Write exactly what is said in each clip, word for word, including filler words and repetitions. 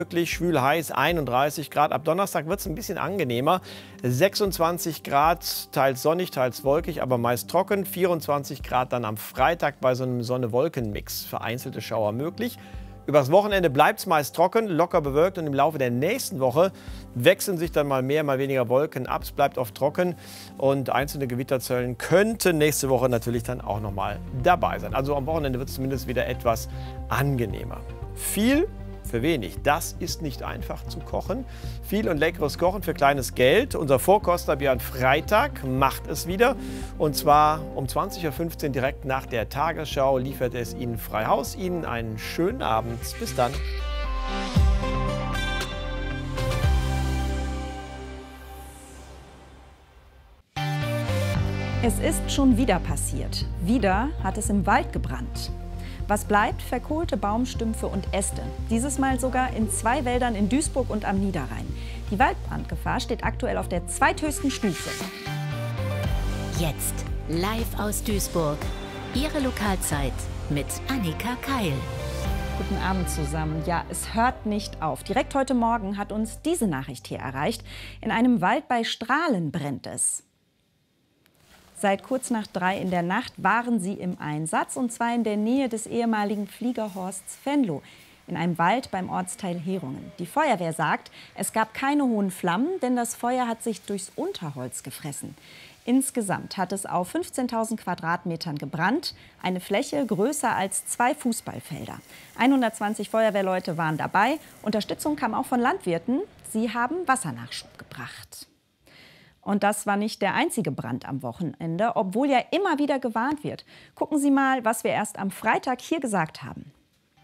Wirklich schwül heiß, einunddreißig Grad. Ab Donnerstag wird es ein bisschen angenehmer. sechsundzwanzig Grad, teils sonnig, teils wolkig, aber meist trocken. vierundzwanzig Grad dann am Freitag bei so einem Sonne-Wolken-Mix. Vereinzelte Schauer möglich. Übers Wochenende bleibt es meist trocken, locker bewölkt und im Laufe der nächsten Woche wechseln sich dann mal mehr, mal weniger Wolken ab. Es bleibt oft trocken und einzelne Gewitterzellen könnten nächste Woche natürlich dann auch noch mal dabei sein. Also am Wochenende wird es zumindest wieder etwas angenehmer. Viel für wenig. Das ist nicht einfach zu kochen. Viel und leckeres Kochen für kleines Geld. Unser Vorkoster Björn Freitag macht es wieder. Und zwar um zwanzig Uhr fünfzehn direkt nach der Tagesschau liefert es Ihnen frei Haus. Ihnen einen schönen Abend. Bis dann. Es ist schon wieder passiert. Wieder hat es im Wald gebrannt. Was bleibt? Verkohlte Baumstümpfe und Äste. Dieses Mal sogar in zwei Wäldern in Duisburg und am Niederrhein. Die Waldbrandgefahr steht aktuell auf der zweithöchsten Stufe. Jetzt live aus Duisburg. Ihre Lokalzeit mit Annika Keil. Guten Abend zusammen. Ja, es hört nicht auf. Direkt heute Morgen hat uns diese Nachricht hier erreicht. In einem Wald bei Strahlen brennt es. Seit kurz nach drei in der Nacht waren sie im Einsatz, und zwar in der Nähe des ehemaligen Fliegerhorsts Venlo, in einem Wald beim Ortsteil Herungen. Die Feuerwehr sagt, es gab keine hohen Flammen, denn das Feuer hat sich durchs Unterholz gefressen. Insgesamt hat es auf fünfzehntausend Quadratmetern gebrannt, eine Fläche größer als zwei Fußballfelder. hundertzwanzig Feuerwehrleute waren dabei. Unterstützung kam auch von Landwirten. Sie haben Wassernachschub gebracht. Und das war nicht der einzige Brand am Wochenende, obwohl ja immer wieder gewarnt wird. Gucken Sie mal, was wir erst am Freitag hier gesagt haben.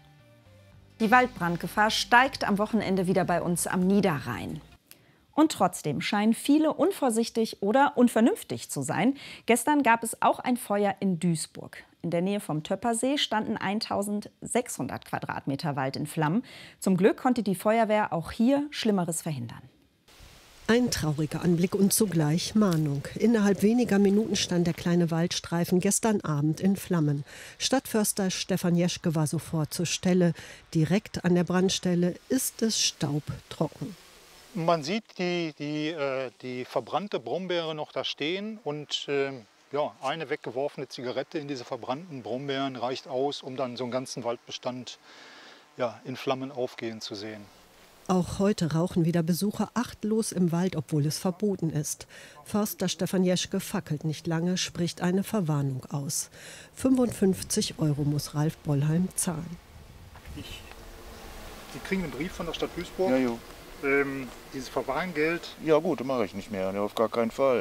Die Waldbrandgefahr steigt am Wochenende wieder bei uns am Niederrhein. Und trotzdem scheinen viele unvorsichtig oder unvernünftig zu sein. Gestern gab es auch ein Feuer in Duisburg. In der Nähe vom Töppersee standen eintausendsechshundert Quadratmeter Wald in Flammen. Zum Glück konnte die Feuerwehr auch hier Schlimmeres verhindern. Ein trauriger Anblick und zugleich Mahnung. Innerhalb weniger Minuten stand der kleine Waldstreifen gestern Abend in Flammen. Stadtförster Stefan Jeschke war sofort zur Stelle. Direkt an der Brandstelle ist es staubtrocken. Man sieht die, die, äh, die verbrannte Brombeere noch da stehen und äh, ja, eine weggeworfene Zigarette in diese verbrannten Brombeeren reicht aus, um dann so einen ganzen Waldbestand ja, in Flammen aufgehen zu sehen. Auch heute rauchen wieder Besucher achtlos im Wald, obwohl es verboten ist. Förster Stefan Jeschke fackelt nicht lange, spricht eine Verwarnung aus. fünfundfünfzig Euro muss Ralf Bollheim zahlen. Ich, Sie kriegen einen Brief von der Stadt Duisburg. Ja, jo. Ähm, dieses Verwarngeld. Ja gut, mache ich nicht mehr, auf gar keinen Fall.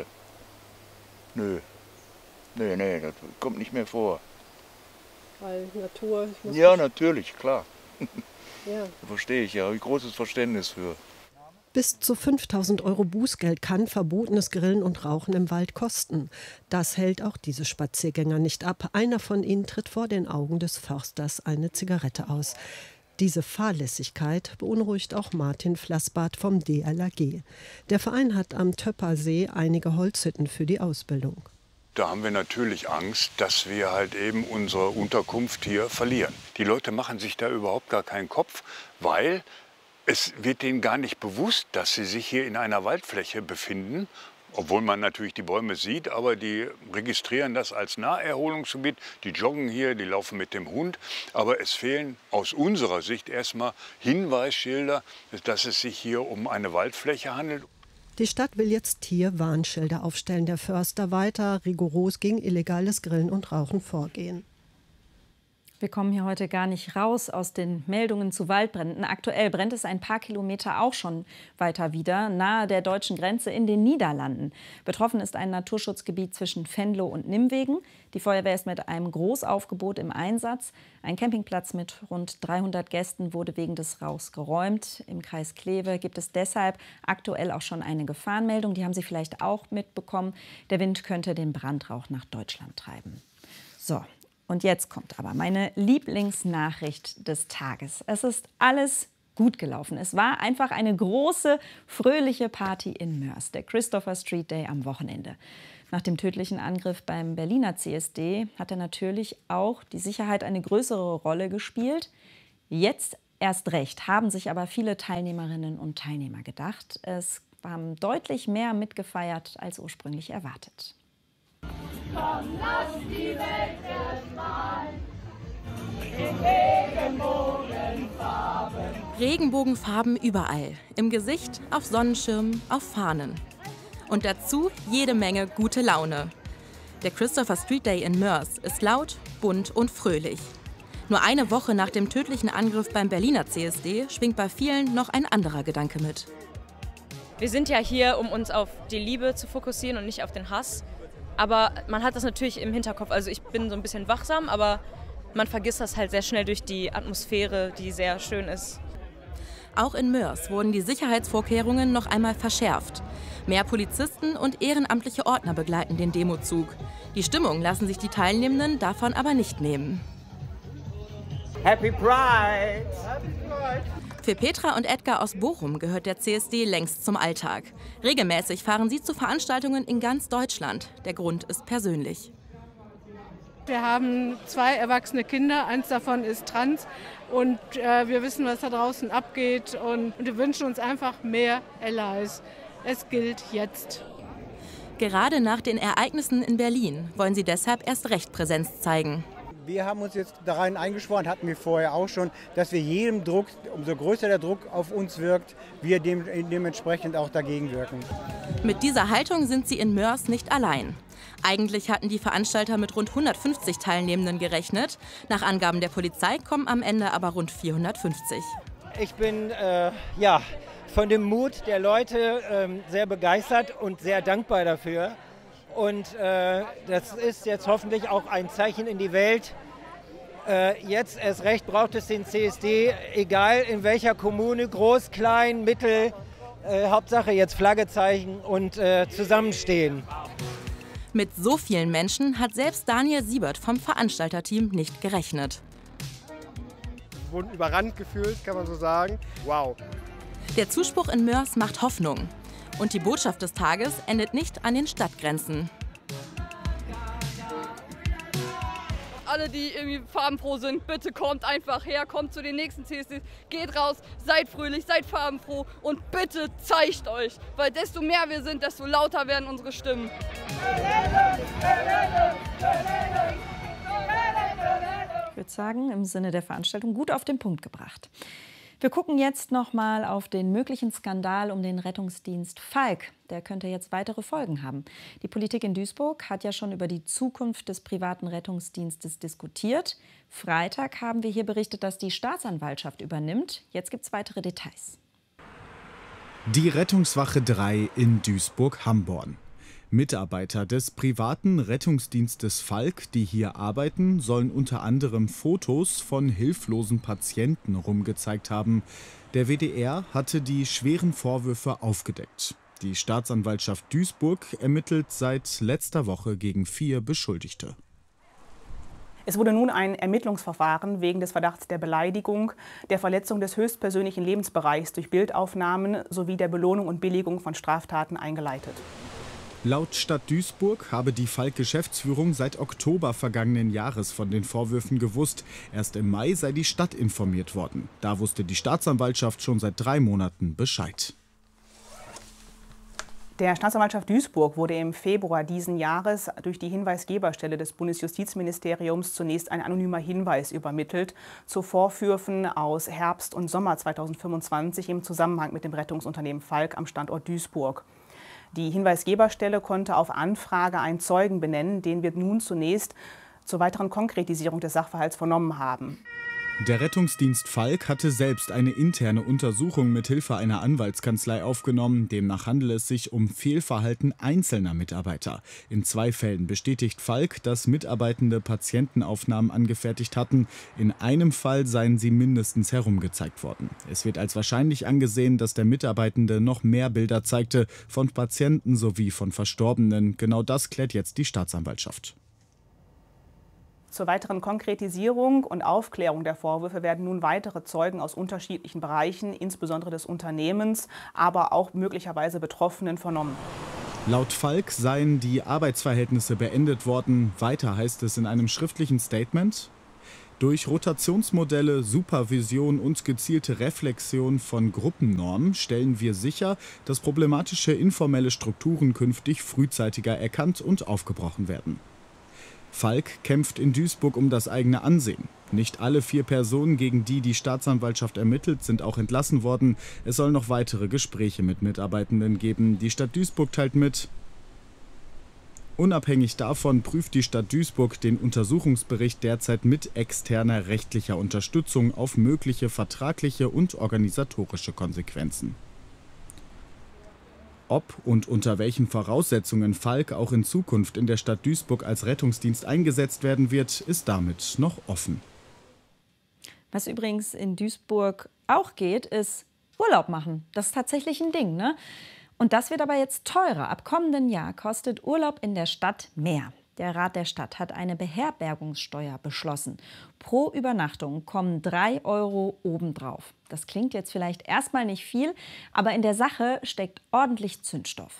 Nö. Nee, nee, das kommt nicht mehr vor. Weil Natur... Ich muss ja, natürlich, klar. Ja. Verstehe ich, ja, habe ich großes Verständnis für. Bis zu fünftausend Euro Bußgeld kann verbotenes Grillen und Rauchen im Wald kosten. Das hält auch diese Spaziergänger nicht ab. Einer von ihnen tritt vor den Augen des Försters eine Zigarette aus. Diese Fahrlässigkeit beunruhigt auch Martin Flassbart vom D L R G. Der Verein hat am Töppersee einige Holzhütten für die Ausbildung. Da haben wir natürlich Angst, dass wir halt eben unsere Unterkunft hier verlieren. Die Leute machen sich da überhaupt gar keinen Kopf, weil es wird denen gar nicht bewusst, dass sie sich hier in einer Waldfläche befinden. Obwohl man natürlich die Bäume sieht, aber die registrieren das als Naherholungsgebiet. Die joggen hier, die laufen mit dem Hund. Aber es fehlen aus unserer Sicht erstmal Hinweisschilder, dass es sich hier um eine Waldfläche handelt. Die Stadt will jetzt hier Warnschilder aufstellen. Der Förster weiter rigoros gegen illegales Grillen und Rauchen vorgehen. Wir kommen hier heute gar nicht raus aus den Meldungen zu Waldbränden. Aktuell brennt es ein paar Kilometer auch schon weiter wieder, nahe der deutschen Grenze in den Niederlanden. Betroffen ist ein Naturschutzgebiet zwischen Venlo und Nimwegen. Die Feuerwehr ist mit einem Großaufgebot im Einsatz. Ein Campingplatz mit rund dreihundert Gästen wurde wegen des Rauchs geräumt. Im Kreis Kleve gibt es deshalb aktuell auch schon eine Gefahrenmeldung. Die haben Sie vielleicht auch mitbekommen. Der Wind könnte den Brandrauch nach Deutschland treiben. So. Und jetzt kommt aber meine Lieblingsnachricht des Tages. Es ist alles gut gelaufen. Es war einfach eine große, fröhliche Party in Moers, der Christopher Street Day am Wochenende. Nach dem tödlichen Angriff beim Berliner C S D hat er natürlich auch die Sicherheit eine größere Rolle gespielt. Jetzt Erst recht haben sich aber viele Teilnehmerinnen und Teilnehmer gedacht. Es haben deutlich mehr mitgefeiert als ursprünglich erwartet. Komm, lass die Welt erstrahlen in Regenbogenfarben. Regenbogenfarben überall. Im Gesicht, auf Sonnenschirmen, auf Fahnen. Und dazu jede Menge gute Laune. Der Christopher Street Day in Moers ist laut, bunt und fröhlich. Nur eine Woche nach dem tödlichen Angriff beim Berliner C S D schwingt bei vielen noch ein anderer Gedanke mit. Wir sind ja hier, um uns auf die Liebe zu fokussieren und nicht auf den Hass. Aber man hat das natürlich im Hinterkopf. Also ich bin so ein bisschen wachsam, aber man vergisst das halt sehr schnell durch die Atmosphäre, die sehr schön ist. Auch in Moers wurden die Sicherheitsvorkehrungen noch einmal verschärft. Mehr Polizisten und ehrenamtliche Ordner begleiten den Demozug. Die Stimmung lassen sich die Teilnehmenden davon aber nicht nehmen. Happy Pride! Happy Pride! Für Petra und Edgar aus Bochum gehört der C S D längst zum Alltag. Regelmäßig fahren sie zu Veranstaltungen in ganz Deutschland. Der Grund ist persönlich. Wir haben zwei erwachsene Kinder, eins davon ist trans und äh, wir wissen, was da draußen abgeht und, und wir wünschen uns einfach mehr Allies. Es gilt jetzt. Gerade nach den Ereignissen in Berlin wollen sie deshalb erst recht Präsenz zeigen. Wir haben uns jetzt da rein eingeschworen, hatten wir vorher auch schon, dass wir jedem Druck, umso größer der Druck auf uns wirkt, wir dem, dementsprechend auch dagegen wirken. Mit dieser Haltung sind sie in Moers nicht allein. Eigentlich hatten die Veranstalter mit rund hundertfünfzig Teilnehmenden gerechnet. Nach Angaben der Polizei kommen am Ende aber rund vierhundertfünfzig. Ich bin äh, ja, von dem Mut der Leute äh, sehr begeistert und sehr dankbar dafür. Und äh, das ist jetzt hoffentlich auch ein Zeichen in die Welt. Äh, jetzt erst recht braucht es den C S D, egal in welcher Kommune, groß, klein, mittel, äh, Hauptsache jetzt Flagge zeigen und äh, zusammenstehen. Mit so vielen Menschen hat selbst Daniel Siebert vom Veranstalterteam nicht gerechnet. Wir wurden überrannt gefühlt, kann man so sagen. Wow. Der Zuspruch in Moers macht Hoffnung. Und die Botschaft des Tages endet nicht an den Stadtgrenzen. Alle, die irgendwie farbenfroh sind, bitte kommt einfach her, kommt zu den nächsten C S Ds, geht raus, seid fröhlich, seid farbenfroh und bitte zeigt euch, weil desto mehr wir sind, desto lauter werden unsere Stimmen. Ich würde sagen, im Sinne der Veranstaltung gut auf den Punkt gebracht. Wir gucken jetzt noch mal auf den möglichen Skandal um den Rettungsdienst Falk. Der könnte jetzt weitere Folgen haben. Die Politik in Duisburg hat ja schon über die Zukunft des privaten Rettungsdienstes diskutiert. Freitag haben wir hier berichtet, dass die Staatsanwaltschaft übernimmt. Jetzt gibt es weitere Details. Die Rettungswache drei in Duisburg-Hamborn. Mitarbeiter des privaten Rettungsdienstes Falk, die hier arbeiten, sollen unter anderem Fotos von hilflosen Patienten rumgezeigt haben. Der W D R hatte die schweren Vorwürfe aufgedeckt. Die Staatsanwaltschaft Duisburg ermittelt seit letzter Woche gegen vier Beschuldigte. Es wurde nun ein Ermittlungsverfahren wegen des Verdachts der Beleidigung, der Verletzung des höchstpersönlichen Lebensbereichs durch Bildaufnahmen sowie der Belohnung und Billigung von Straftaten eingeleitet. Laut Stadt Duisburg habe die Falk-Geschäftsführung seit Oktober vergangenen Jahres von den Vorwürfen gewusst. Erst im Mai sei die Stadt informiert worden. Da wusste die Staatsanwaltschaft schon seit drei Monaten Bescheid. Der Staatsanwaltschaft Duisburg wurde im Februar diesen Jahres durch die Hinweisgeberstelle des Bundesjustizministeriums zunächst ein anonymer Hinweis übermittelt zu Vorwürfen aus Herbst und Sommer zweitausendfünfundzwanzig im Zusammenhang mit dem Rettungsunternehmen Falk am Standort Duisburg. Die Hinweisgeberstelle konnte auf Anfrage einen Zeugen benennen, den wir nun zunächst zur weiteren Konkretisierung des Sachverhalts vernommen haben. Der Rettungsdienst Falk hatte selbst eine interne Untersuchung mit Hilfe einer Anwaltskanzlei aufgenommen. Demnach handele es sich um Fehlverhalten einzelner Mitarbeiter. In zwei Fällen bestätigt Falk, dass Mitarbeitende Patientenaufnahmen angefertigt hatten. In einem Fall seien sie mindestens herumgezeigt worden. Es wird als wahrscheinlich angesehen, dass der Mitarbeitende noch mehr Bilder zeigte von Patienten sowie von Verstorbenen. Genau das klärt jetzt die Staatsanwaltschaft. Zur weiteren Konkretisierung und Aufklärung der Vorwürfe werden nun weitere Zeugen aus unterschiedlichen Bereichen, insbesondere des Unternehmens, aber auch möglicherweise Betroffenen vernommen. Laut Falk seien die Arbeitsverhältnisse beendet worden. Weiter heißt es in einem schriftlichen Statement: Durch Rotationsmodelle, Supervision und gezielte Reflexion von Gruppennormen stellen wir sicher, dass problematische informelle Strukturen künftig frühzeitiger erkannt und aufgebrochen werden. Falk kämpft in Duisburg um das eigene Ansehen. Nicht alle vier Personen, gegen die die Staatsanwaltschaft ermittelt, sind auch entlassen worden. Es soll noch weitere Gespräche mit Mitarbeitenden geben. Die Stadt Duisburg teilt mit: Unabhängig davon prüft die Stadt Duisburg den Untersuchungsbericht derzeit mit externer rechtlicher Unterstützung auf mögliche vertragliche und organisatorische Konsequenzen. Ob und unter welchen Voraussetzungen Falk auch in Zukunft in der Stadt Duisburg als Rettungsdienst eingesetzt werden wird, ist damit noch offen. Was übrigens in Duisburg auch geht, ist Urlaub machen. Das ist tatsächlich ein Ding, ne? Und das wird aber jetzt teurer. Ab kommenden Jahr kostet Urlaub in der Stadt mehr. Der Rat der Stadt hat eine Beherbergungssteuer beschlossen. Pro Übernachtung kommen drei Euro obendrauf. Das klingt jetzt vielleicht erstmal nicht viel, aber in der Sache steckt ordentlich Zündstoff.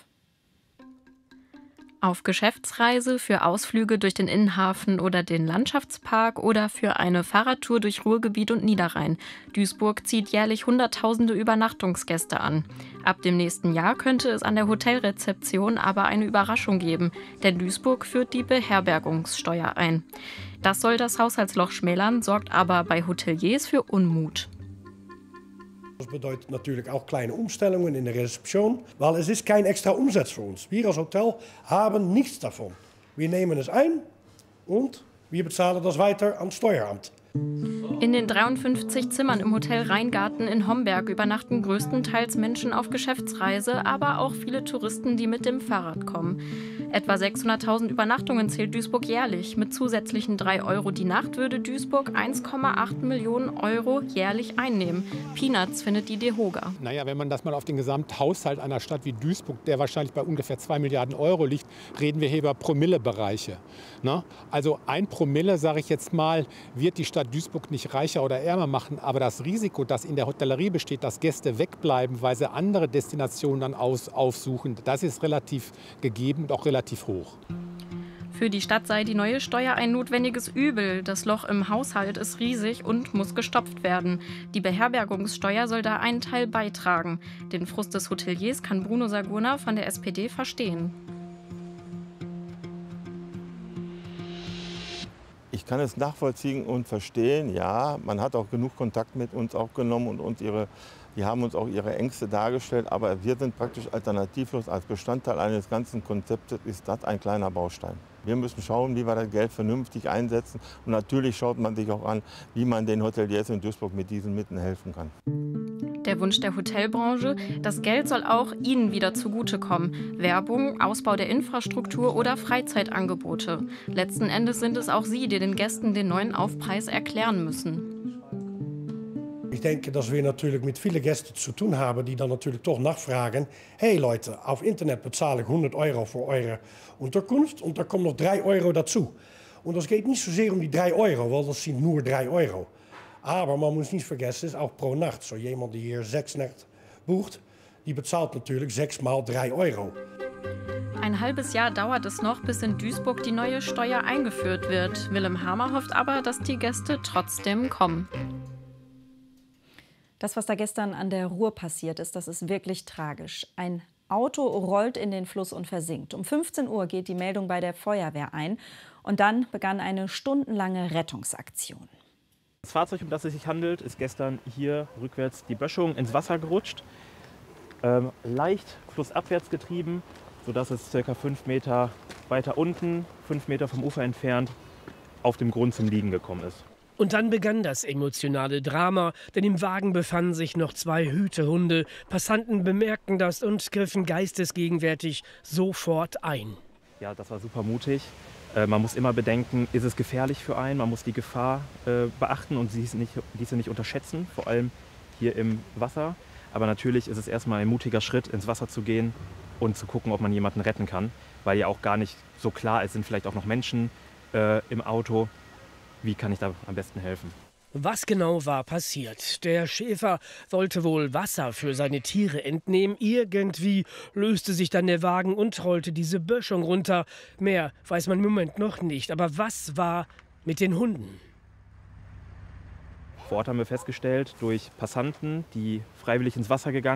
Auf Geschäftsreise, für Ausflüge durch den Innenhafen oder den Landschaftspark oder für eine Fahrradtour durch Ruhrgebiet und Niederrhein. Duisburg zieht jährlich Hunderttausende Übernachtungsgäste an. Ab dem nächsten Jahr könnte es an der Hotelrezeption aber eine Überraschung geben, denn Duisburg führt die Beherbergungssteuer ein. Das soll das Haushaltsloch schmälern, sorgt aber bei Hoteliers für Unmut. Das bedeutet natürlich auch kleine Umstellungen in der Rezeption, weil es ist kein extra Umsatz für uns. Wir als Hotel haben nichts davon. Wir nehmen es ein und wir bezahlen das weiter ans Steueramt. In den dreiundfünfzig Zimmern im Hotel Rheingarten in Homberg übernachten größtenteils Menschen auf Geschäftsreise, aber auch viele Touristen, die mit dem Fahrrad kommen. Etwa sechshunderttausend Übernachtungen zählt Duisburg jährlich. Mit zusätzlichen drei Euro die Nacht würde Duisburg eins Komma acht Millionen Euro jährlich einnehmen. Peanuts findet die DEHOGA. Naja, wenn man das mal auf den Gesamthaushalt einer Stadt wie Duisburg, der wahrscheinlich bei ungefähr zwei Milliarden Euro liegt, reden wir hier über Promillebereiche. Ne? Also ein Promille, sage ich jetzt mal, wird die Stadt Duisburg nicht reicher oder ärmer machen. Aber das Risiko, das in der Hotellerie besteht, dass Gäste wegbleiben, weil sie andere Destinationen dann aus, aufsuchen, das ist relativ gegeben und auch relativ hoch. Für die Stadt sei die neue Steuer ein notwendiges Übel. Das Loch im Haushalt ist riesig und muss gestopft werden. Die Beherbergungssteuer soll da einen Teil beitragen. Den Frust des Hoteliers kann Bruno Sagurna von der S P D verstehen. Ich kann es nachvollziehen und verstehen, ja, man hat auch genug Kontakt mit uns aufgenommen und uns ihre, die haben uns auch ihre Ängste dargestellt, aber wir sind praktisch alternativlos. Als Bestandteil eines ganzen Konzeptes ist das ein kleiner Baustein. Wir müssen schauen, wie wir das Geld vernünftig einsetzen und natürlich schaut man sich auch an, wie man den Hoteliers in Duisburg mit diesen Mitteln helfen kann. Der Wunsch der Hotelbranche, das Geld soll auch ihnen wieder zugutekommen. Werbung, Ausbau der Infrastruktur oder Freizeitangebote. Letzten Endes sind es auch sie, die den Gästen den neuen Aufpreis erklären müssen. Ich denke, dass wir natürlich mit vielen Gästen zu tun haben, die dann natürlich doch nachfragen: Hey Leute, auf Internet bezahle ich hundert Euro für eure Unterkunft und da kommen noch drei Euro dazu. Und das geht nicht so sehr um die drei Euro, weil das sind nur drei Euro. Aber man muss nicht vergessen, es ist auch pro Nacht. So jemand die hier sechs Nächte bucht, die bezahlt natürlich sechs mal drei Euro. Ein halbes Jahr dauert es noch, bis in Duisburg die neue Steuer eingeführt wird. Willem Hamer hofft aber, dass die Gäste trotzdem kommen. Das, was da gestern an der Ruhr passiert ist, das ist wirklich tragisch. Ein Auto rollt in den Fluss und versinkt. Um fünfzehn Uhr geht die Meldung bei der Feuerwehr ein. Und dann begann eine stundenlange Rettungsaktion. Das Fahrzeug, um das es sich handelt, ist gestern hier rückwärts die Böschung ins Wasser gerutscht. Ähm, leicht flussabwärts getrieben, sodass es ca. fünf Meter weiter unten, fünf Meter vom Ufer entfernt, auf dem Grund zum Liegen gekommen ist. Und dann begann das emotionale Drama, denn im Wagen befanden sich noch zwei Hütehunde. Passanten bemerkten das und griffen geistesgegenwärtig sofort ein. Ja, das war super mutig. Äh, man muss immer bedenken, ist es gefährlich für einen? Man muss die Gefahr äh, beachten und diese nicht, diese nicht unterschätzen, vor allem hier im Wasser. Aber natürlich ist es erstmal ein mutiger Schritt, ins Wasser zu gehen und zu gucken, ob man jemanden retten kann. Weil ja auch gar nicht so klar ist, sind vielleicht auch noch Menschen äh, im Auto. Wie kann ich da am besten helfen? Was genau war passiert? Der Schäfer wollte wohl Wasser für seine Tiere entnehmen. Irgendwie löste sich dann der Wagen und rollte diese Böschung runter. Mehr weiß man im Moment noch nicht. Aber was war mit den Hunden? Vor Ort haben wir festgestellt, durch Passanten, die freiwillig ins Wasser gegangen